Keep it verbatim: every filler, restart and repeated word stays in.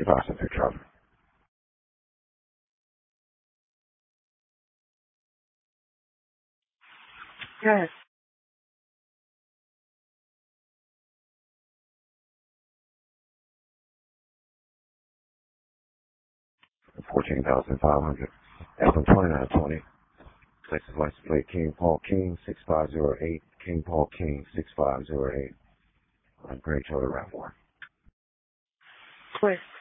Your license here, Charlie. Yes. Fourteen thousand five hundred. Album twenty-nine twenty. Texas license plate King Paul King six five zero eight. King Paul King six five zero eight. I'm Great Total Rap War. Twist.